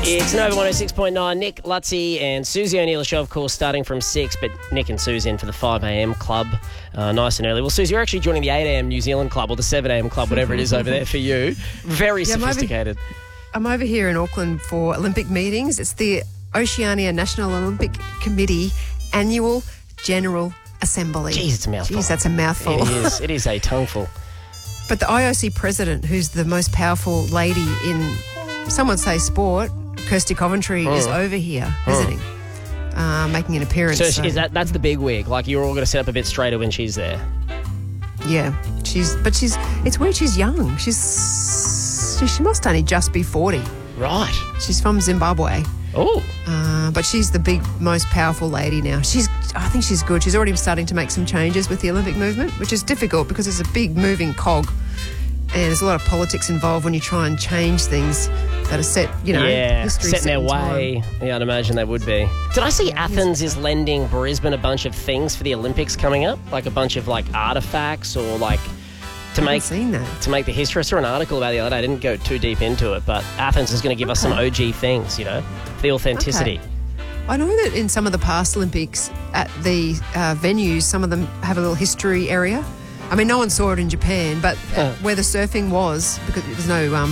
It's Nova 106.9. Nick, Lutzi and Susie O'Neill show, of course, starting from 6, but Nick and Susie in for the 5 a.m. club, nice and early. Well, Susie, you're actually joining the 8 a.m. New Zealand club or the 7 a.m. club, whatever it is over there for you. Very sophisticated. I'm over here in Auckland for Olympic meetings. It's the Oceania National Olympic Committee Annual General Assembly. Jeez, it's a mouthful. Jeez, that's a mouthful. It is. It is a tongueful. But the IOC president, who's the most powerful lady in, some would say, sport, Kirsty Coventry, is over here visiting, making an appearance. So that's the big wig. Like, you're all going to set up a bit straighter when she's there. Yeah, it's weird. She's young. She must only just be 40. Right. She's from Zimbabwe. Oh. But she's the most powerful lady now. I think she's good. She's already starting to make some changes with the Olympic movement, which is difficult because it's a big moving cog. And there's a lot of politics involved when you try and change things that are set, history set in their time. way. Yeah, I'd imagine they would be. Did I see Athens is lending Brisbane a bunch of things for the Olympics coming up? Like a bunch of artifacts or to make the history. I saw an article about it the other day. I didn't go too deep into it, but Athens is going to give us some OG things, for the authenticity. Okay. I know that in some of the past Olympics at the venues, some of them have a little history area. I mean, no one saw it in Japan, but where the surfing was, because there was no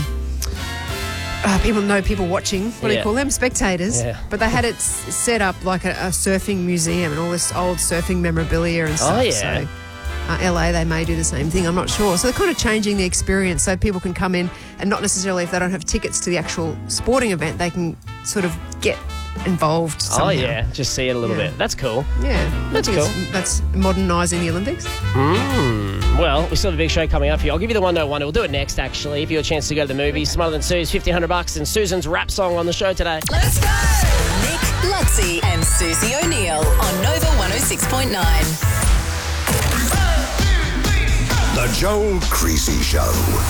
people watching. What do you call them? Spectators. Yeah. But they had it set up like a surfing museum and all this old surfing memorabilia and stuff. Oh, yeah. So, LA, they may do the same thing. I'm not sure. So they're kind of changing the experience so people can come in and not necessarily, if they don't have tickets to the actual sporting event, they can sort of get involved somehow. Oh, yeah. Just see it a little bit. That's cool. Yeah. That's cool. That's modernising the Olympics. Well, we still have a big show coming up for you. I'll give you the 101. We'll do it next, actually. If you have a chance to go to the movies, Smarter Than Sue's, $1,500 and Susan's rap song on the show today. Let's go! Nick, Lutzi and Susie O'Neill on Nova 106.9. The Joel Creasy Show.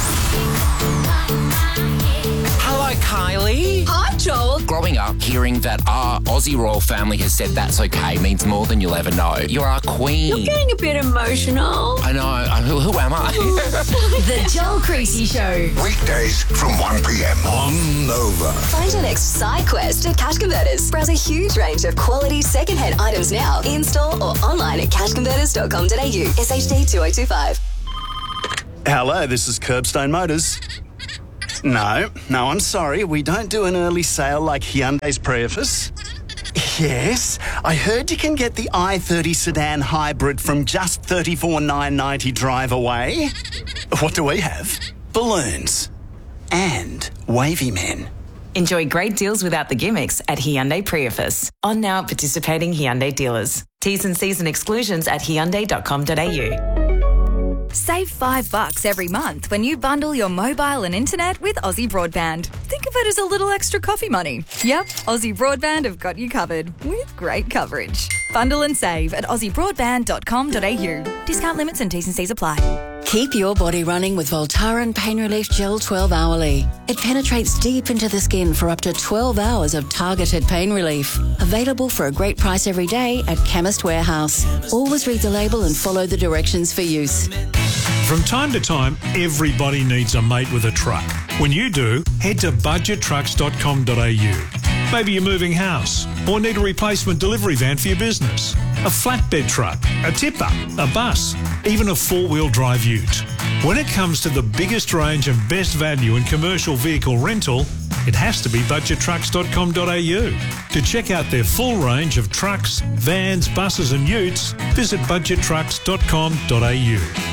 Hello, Kylie. Hi, Joel. Growing up, hearing that our Aussie royal family has said that's okay means more than you'll ever know. You're our queen. You're getting a bit emotional. I know. Who am I? The Joel Creasy Show. Weekdays from 1 p.m. on Nova. Find your next side quest at Cash Converters. Browse a huge range of quality second-hand items now, in-store or online at cashconverters.com.au. SHD 2025. Hello, this is Curbstone Motors. No, I'm sorry. We don't do an early sale like Hyundai's Prius. Yes, I heard you can get the i30 sedan hybrid from just $34,990 drive away. What do we have? Balloons. And wavy men. Enjoy great deals without the gimmicks at Hyundai Prius. On now at participating Hyundai dealers. T's and C's and exclusions at hyundai.com.au. Save $5 every month when you bundle your mobile and internet with Aussie Broadband. Think of it as a little extra coffee money. Yep, Aussie Broadband have got you covered with great coverage. Bundle and save at aussiebroadband.com.au. Discount limits and T's and C's apply. Keep your body running with Voltaren Pain Relief Gel 12 Hourly. It penetrates deep into the skin for up to 12 hours of targeted pain relief. Available for a great price every day at Chemist Warehouse. Always read the label and follow the directions for use. From time to time, everybody needs a mate with a truck. When you do, head to budgettrucks.com.au. Maybe you're moving house or need a replacement delivery van for your business, a flatbed truck, a tipper, a bus, even a four-wheel drive ute. When it comes to the biggest range and best value in commercial vehicle rental, it has to be budgettrucks.com.au. To check out their full range of trucks, vans, buses and utes, visit budgettrucks.com.au.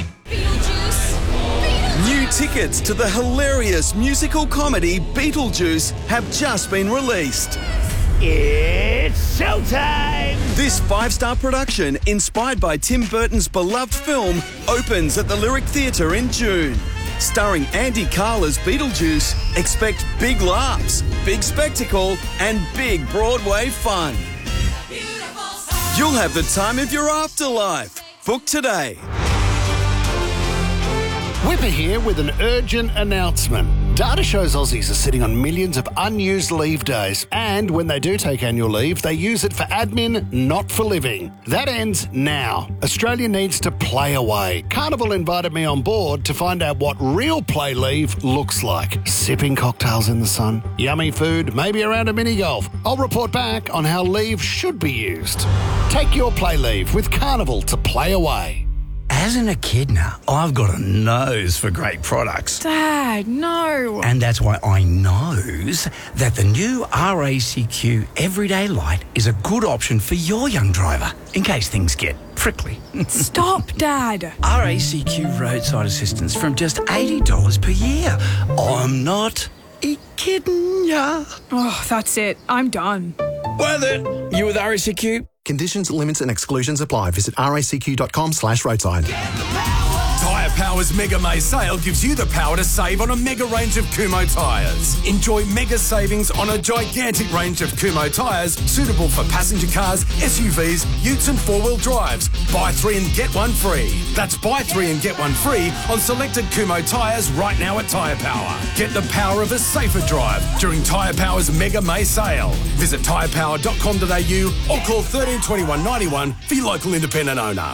New tickets to the hilarious musical comedy Beetlejuice have just been released. It's showtime! This 5-star production, inspired by Tim Burton's beloved film, opens at the Lyric Theatre in June. Starring Andy Karl as Beetlejuice, expect big laughs, big spectacle, and big Broadway fun. You'll have the time of your afterlife. Book today. Whipper here with an urgent announcement. Data shows Aussies are sitting on millions of unused leave days, and when they do take annual leave, they use it for admin, not for living. That ends now. Australia needs to play away. Carnival invited me on board to find out what real play leave looks like. Sipping cocktails in the sun, yummy food, maybe around a mini golf. I'll report back on how leave should be used. Take your play leave with Carnival to play away. As an echidna, I've got a nose for great products. Dad, no. And that's why I knows that the new RACQ Everyday Light is a good option for your young driver, in case things get prickly. Stop, Dad. RACQ roadside assistance from just $80 per year. I'm not kidding ya. Oh, that's it. I'm done. Worth it. You with RACQ? Conditions, limits and exclusions apply. Visit racq.com/roadside. Tyre Power's Mega May sale gives you the power to save on a mega range of Kumho tyres. Enjoy mega savings on a gigantic range of Kumho tyres suitable for passenger cars, SUVs, utes and four-wheel drives. Buy 3 and get 1 free. That's buy 3 and get 1 free on selected Kumho tyres right now at Tyre Power. Get the power of a safer drive during Tyre Power's Mega May sale. Visit tyrepower.com.au or call 13 21 91 for your local independent owner.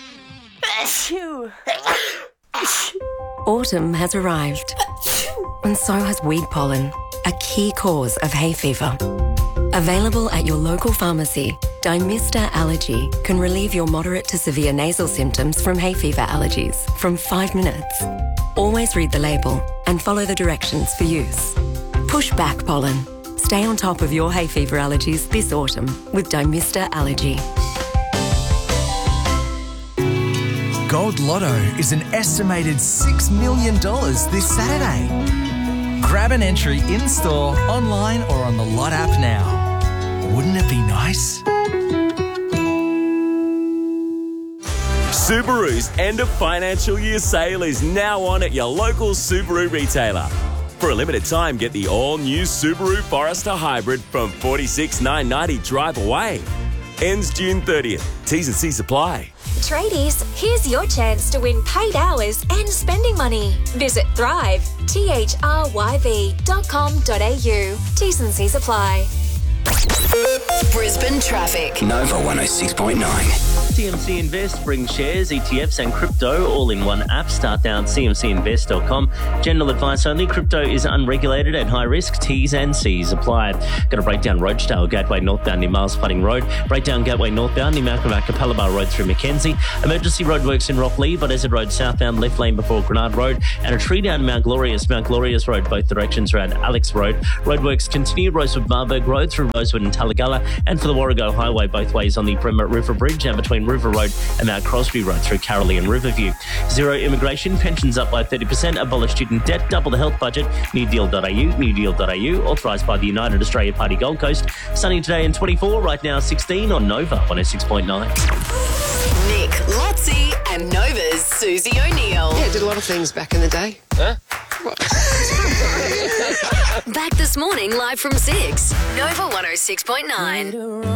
Autumn has arrived, and so has weed pollen, a key cause of hay fever. Available at your local pharmacy, Dymista Allergy can relieve your moderate to severe nasal symptoms from hay fever allergies from 5 minutes. Always read the label and follow the directions for use. Push back pollen. Stay on top of your hay fever allergies this autumn with Dymista Allergy. Gold Lotto is an estimated $6 million this Saturday. Grab an entry in-store, online or on the Lot app now. Wouldn't it be nice? Subaru's end of financial year sale is now on at your local Subaru retailer. For a limited time, get the all-new Subaru Forester Hybrid from $46,990 drive away. Ends June 30th. T's and C's apply. Tradies, here's your chance to win paid hours and spending money. Visit Thrive, thriv.com.au. T's and C's apply. Brisbane traffic. Nova 106.9. CMC Invest brings shares, ETFs and crypto all in one app. Start down cmcinvest.com. General advice only. Crypto is unregulated and high risk. T's and C's apply. Got to break down Rochedale Gateway northbound near Miles Flooding Road. Break down Gateway northbound near Malcolm Capella Bar Road through Mackenzie. Emergency roadworks in Rockley, but Desert Road southbound left lane before Grenard Road. And a tree down Mount Glorious Road, both directions around Alex Road. Roadworks continue Rosewood Marburg Road through Rosewood and Talagalla, and for the Warrego Highway both ways on the Bremer River Bridge and between River Road and Mount Crosby Road through Carolee and Riverview. Zero immigration, pensions up by 30%, abolish student debt, double the health budget. newdeal.au, authorised by the United Australia Party Gold Coast. Sunny today and 24, right now 16 on Nova 106.9. Nick, Lotzi and Nova's Susie O'Neill. Yeah, did a lot of things back in the day. Huh? Back this morning live from 6. Nova 106.9.